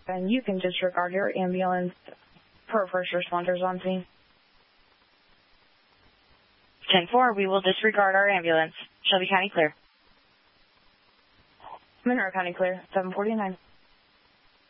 and you can disregard your ambulance per first responders on scene. 10-4, we will disregard our ambulance. Shelby County clear. Monroe County clear, 749.